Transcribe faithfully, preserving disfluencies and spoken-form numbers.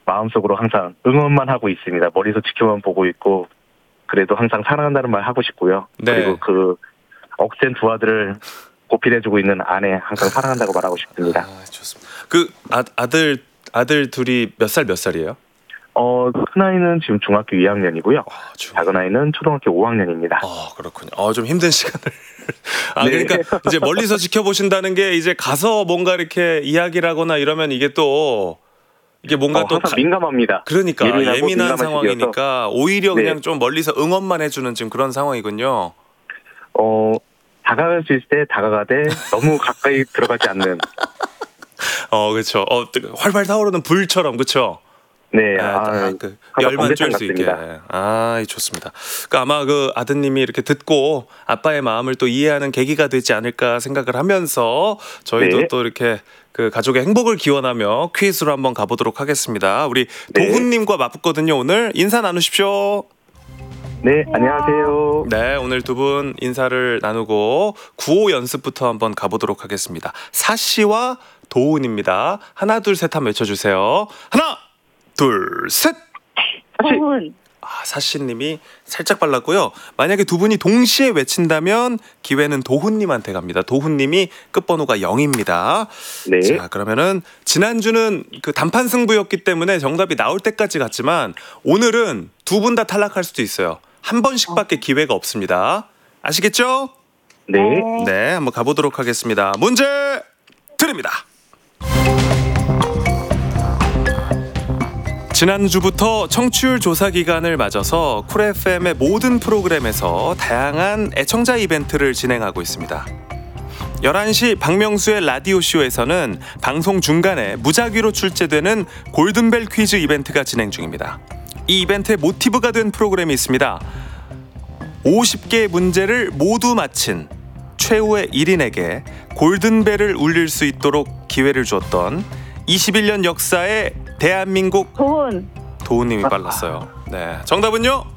마음속으로 항상 응원만 하고 있습니다. 머리에서 지켜만 보고 있고 그래도 항상 사랑한다는 말 하고 싶고요. 네. 그리고 그 억센 두 아들을 보필해주고 있는 아내 항상 사랑한다고 말하고 싶습니다. 아, 좋습니다. 그 아, 아들 아들 둘이 몇 살 몇 살이에요? 어, 큰 아이는 지금 중학교 이 학년이고요. 아, 중... 작은 아이는 초등학교 오 학년입니다. 아, 그렇군요. 어, 좀 힘든 시간을. 아, 네. 그러니까 이제 멀리서 지켜보신다는 게 이제 가서 뭔가 이렇게 이야기를 하거나 이러면 이게 또 이게 뭔가 어, 또 항상 가... 민감합니다. 그러니까 예민한 상황이니까 시기여서. 오히려 네. 그냥 좀 멀리서 응원만 해주는 지금 그런 상황이군요. 어, 다가갈 수 있을 때 다가가되 너무 가까이 들어가지 않는. 어, 그렇죠. 어, 활활 타오르는 불처럼, 그렇죠. 네, 아, 아, 그 열만 쫄 수 있게. 아, 좋습니다. 그러니까 아마 그 아드님이 이렇게 듣고 아빠의 마음을 또 이해하는 계기가 되지 않을까 생각을 하면서 저희도 네. 또 이렇게 그 가족의 행복을 기원하며 퀴즈로 한번 가보도록 하겠습니다. 우리 네. 도훈님과 맞붙거든요. 오늘 인사 나누십시오. 네, 안녕하세요. 네, 오늘 두 분 인사를 나누고 구호 연습부터 한번 가보도록 하겠습니다. 사씨와 도훈입니다. 하나, 둘, 셋 한번 외쳐주세요. 하나, 둘, 셋! 도훈. 아, 사씨님이 살짝 빨랐고요. 만약에 두 분이 동시에 외친다면 기회는 도훈님한테 갑니다. 도훈님이 끝번호가 영입니다. 네. 자, 그러면은 지난주는 그 단판 승부였기 때문에 정답이 나올 때까지 갔지만 오늘은 두 분 다 탈락할 수도 있어요. 한 번씩밖에 기회가 없습니다. 아시겠죠? 네. 네, 한번 가보도록 하겠습니다. 문제 드립니다. 지난주부터 청취율 조사 기간을 맞아서 쿨 에프엠의 모든 프로그램에서 다양한 애청자 이벤트를 진행하고 있습니다. 열한 시 박명수의 라디오쇼에서는 방송 중간에 무작위로 출제되는 골든벨 퀴즈 이벤트가 진행 중입니다. 이 이벤트의 모티브가 된 프로그램이 있습니다. 오십 개의 문제를 모두 맞힌 최후의 일 인에게 골든벨을 울릴 수 있도록 기회를 주었던 이십일 년 역사의 대한민국 도훈. 도훈님이 빨랐어요. 네, 정답은요?